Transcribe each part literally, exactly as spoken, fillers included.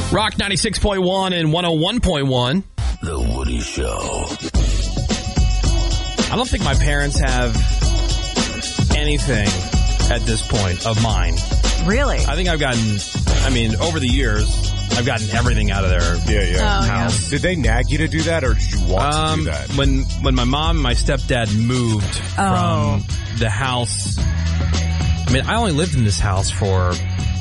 Rock ninety-six point one and one oh one point one. The Woody Show. I don't think my parents have anything at this point of mine. Really? I think I've gotten, I mean, over the years, I've gotten everything out of their yeah, yeah. Oh, house. yeah. Did they nag you to do that, or did you want Um, to do that? when when my mom and my stepdad moved Oh. from the house, I mean, I only lived in this house for,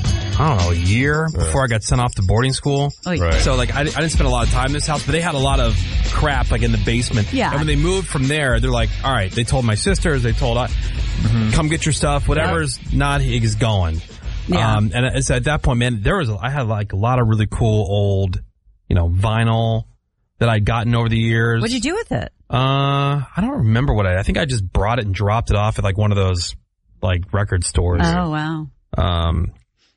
I don't know, a year before I got sent off to boarding school. Oy. Right. So, like, I, I didn't spend a lot of time in this house, but they had a lot of crap, like, in the basement. Yeah. And when they moved from there, they're like, all right, they told my sisters, they told us, come get your stuff, whatever's not is going. Yeah. Um, and it's at that point, man, there was, I had, like, a lot of really cool old, you know, vinyl that I'd gotten over the years. What'd you do with it? Uh, I don't remember what I, I think I just brought it and dropped it off at, like, one of those, like, record stores. Oh, wow. Um,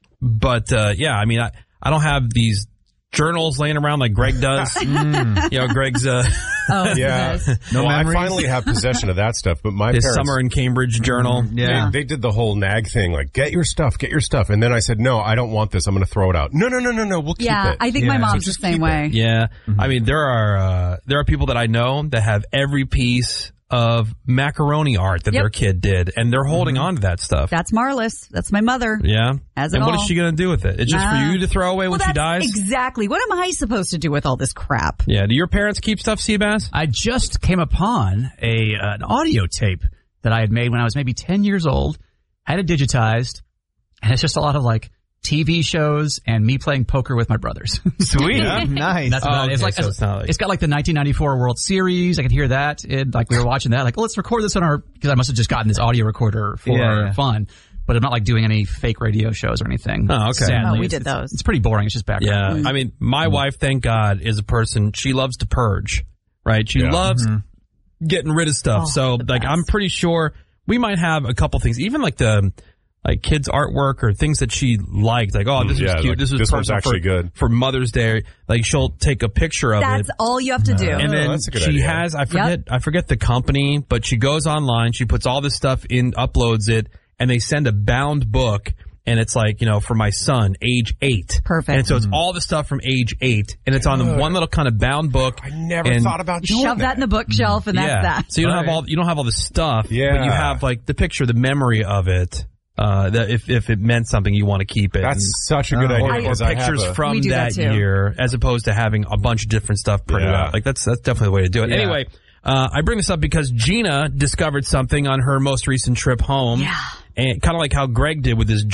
but, uh, yeah, I mean, I, I don't have these journals laying around like Greg does. mm. You know, Greg's, uh, Oh, yeah. yes. No, well, I memories? finally have possession of that stuff, but my his parents... Summer in Cambridge journal. Mm, yeah. They, they did the whole nag thing, like, get your stuff, get your stuff. And then I said, no, I don't want this. I'm going to throw it out. No, no, no, no, no, we'll keep Yeah, it. I think Yeah. my mom's So the just same keep it. way. Yeah. I mean, there are, uh, there are people that I know that have every piece of macaroni art that Yep. their kid did, and they're holding on to that stuff. That's Marlis. That's my mother. yeah. Has it and what is all. she going to do with it? It's just Nah. for you to throw away Well, when she that's dies? exactly. What am I supposed to do with all this crap? Yeah. Do your parents keep stuff, Seabass? I just came upon a uh, an audio tape that I had made when I was maybe ten years old, had it digitized, and it's just a lot of like T V shows and me playing poker with my brothers. Sweet. Yeah. Nice. That's about Oh, it. It's okay, like so it's not like- it's got like the nineteen ninety-four World Series. I could hear that. It, like we were watching that. Like, oh, let's record this on our because I must have just gotten this audio recorder for Yeah, yeah. fun. But I'm not like doing any fake radio shows or anything. Oh, okay. Sadly. Oh, we It's- did it's- those. It's pretty boring. It's just background. Yeah. I mean, my wife, thank God, is a person, she loves to purge, right? She Yeah. loves getting rid of stuff. Oh, so, the like, best. I'm pretty sure we might have a couple things, even like the, like kids' artwork or things that she liked. Like, oh, this Mm, is yeah, cute. like, this is this one's personal actually for, good. for Mother's Day. Like, she'll take a picture of That's it. all you have to do. And Oh, then that's a good she idea. has, I forget, I forget the company, but she goes online, she puts all this stuff in, uploads it, and they send a bound book, and it's like, you know, for my son, age eight. Perfect. And so it's all the stuff from age eight, and it's on the one little kind of bound book. I never and- thought about doing Shove that in the bookshelf, and that's yeah. that. So you don't have Right. all, you don't have all the stuff, but you Yeah. have like the picture, the memory of it. Uh, that if if it meant something, you want to keep it. That's And- such a good or, idea. or because I have pictures a- from We do that, that too. year, as opposed to having a bunch of different stuff printed Yeah. out. Like that's that's definitely the way to do it. Yeah. Anyway, uh, I bring this up because Gina discovered something on her most recent trip home, Yeah. and kind of like how Greg did with his